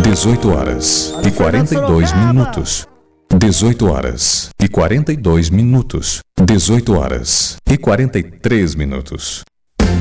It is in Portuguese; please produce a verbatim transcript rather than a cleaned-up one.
dezoito horas e quarenta e dois minutos. dezoito horas e quarenta e dois minutos. dezoito horas e quarenta e três minutos.